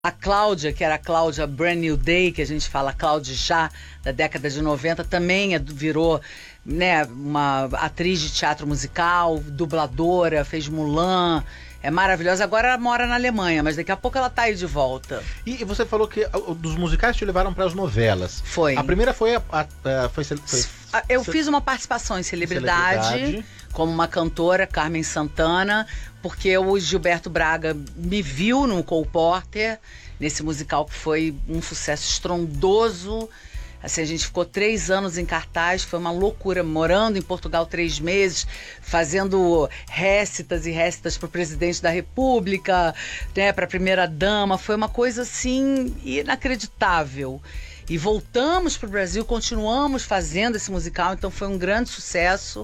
A Cláudia, que era a Cláudia Brand New Day, que a gente fala Cláudia já, da década de 90, também virou, né, uma atriz de teatro musical, dubladora, fez Mulan, é maravilhosa. Agora ela mora na Alemanha, mas daqui a pouco ela tá aí de volta. E você falou que dos musicais te levaram para as novelas. Foi. A primeira foi Eu fiz uma participação em Celebridade, como uma cantora, Carmen Santana, porque o Gilberto Braga me viu no Cole Porter, nesse musical que foi um sucesso estrondoso. Assim, a gente ficou 3 anos em cartaz, foi uma loucura, morando em Portugal 3 meses, fazendo récitas e récitas para o presidente da República, né, para a primeira-dama, foi uma coisa assim inacreditável. E voltamos para o Brasil, continuamos fazendo esse musical, então foi um grande sucesso.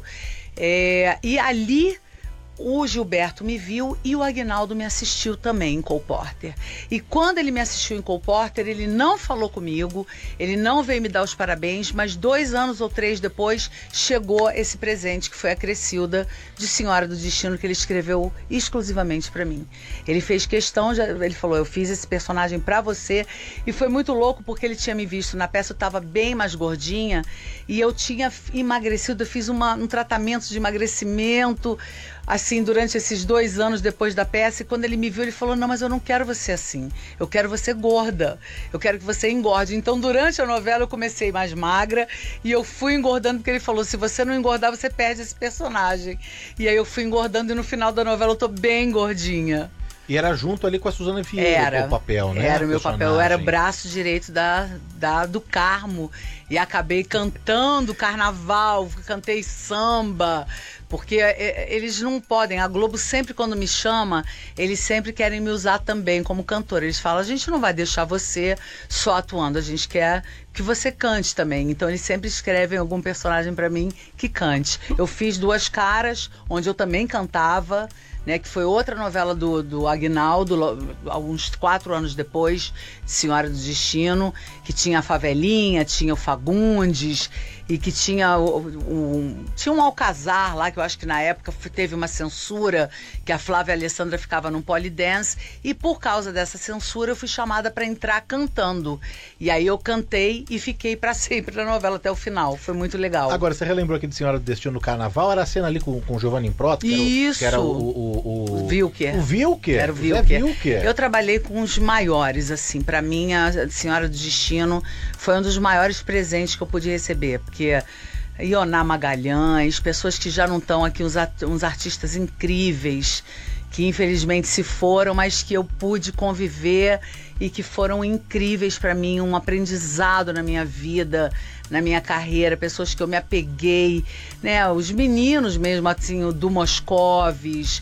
E ali o Gilberto me viu e o Aguinaldo me assistiu também em Cole Porter. E quando ele me assistiu em Cole Porter, ele não falou comigo, ele não veio me dar os parabéns, mas 2 anos ou 3 depois chegou esse presente, que foi a Crescilda de Senhora do Destino, que ele escreveu exclusivamente para mim. Ele fez questão, ele falou, eu fiz esse personagem para você, e foi muito louco porque ele tinha me visto na peça, eu estava bem mais gordinha e eu tinha emagrecido, eu fiz um tratamento de emagrecimento, assim, durante esses 2 anos depois da peça, e quando ele me viu, ele falou, não, mas eu não quero você assim, eu quero você gorda, eu quero que você engorde. Então, durante a novela, eu comecei mais magra, e eu fui engordando, porque ele falou, se você não engordar, você perde esse personagem. E aí eu fui engordando, e no final da novela eu tô bem gordinha. E era junto ali com a Suzana Vieira o papel, né? Era o meu papel, eu era o braço direito do Carmo, e acabei cantando carnaval, cantei samba, porque eles não podem, a Globo sempre quando me chama, eles sempre querem me usar também como cantora. Eles falam, a gente não vai deixar você só atuando, a gente quer que você cante também. Então eles sempre escrevem algum personagem pra mim que cante. Eu fiz 2 Caras, onde eu também cantava, né, que foi outra novela do Aguinaldo, alguns 4 anos depois, Senhora do Destino, que tinha a Favelinha, tinha o Fagundes, e que tinha um Alcazar lá, que eu acho que na época teve uma censura, que a Flávia Alessandra ficava num polydance, e por causa dessa censura eu fui chamada para entrar cantando. E aí eu cantei e fiquei para sempre na novela até o final. Foi muito legal. Agora, você relembrou aqui de Senhora do Destino no Carnaval? Era a cena ali com o Giovanni Improto? Isso! Que era o Wilker. O Wilker? Era o Wilker. Eu trabalhei com os maiores, assim. Para mim, a Senhora do Destino foi um dos maiores presentes que eu podia receber, porque Ioná Magalhães, pessoas que já não estão aqui, uns artistas incríveis, que infelizmente se foram, mas que eu pude conviver e que foram incríveis para mim, um aprendizado na minha vida, na minha carreira, pessoas que eu me apeguei, né? Os meninos mesmo, assim, o Du Moscovis,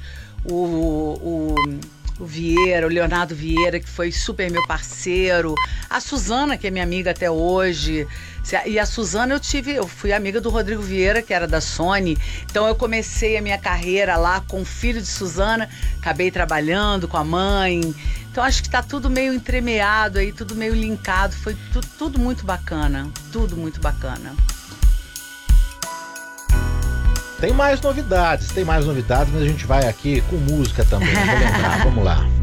o Vieira, o Leonardo Vieira, que foi super meu parceiro, a Suzana, que é minha amiga até hoje. E a Suzana eu fui amiga do Rodrigo Vieira, que era da Sony, então eu comecei a minha carreira lá com o filho de Suzana, acabei trabalhando com a mãe, então acho que tá tudo meio entremeado aí, tudo meio linkado, foi tudo muito bacana, tudo muito bacana. Tem mais novidades, mas a gente vai aqui com música também, vou lembrar, vamos lá.